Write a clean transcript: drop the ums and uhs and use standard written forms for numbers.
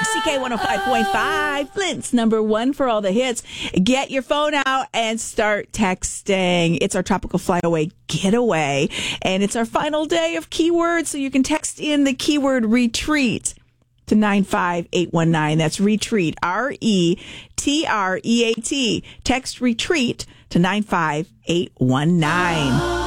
CK 105.5, Flint's number one for all the hits. Get your phone out and start texting. It's our Tropical Flyaway Getaway, and it's our final day of keywords, so you can text in the keyword retreat to 95819. That's retreat, RETREAT. Text retreat to 95819.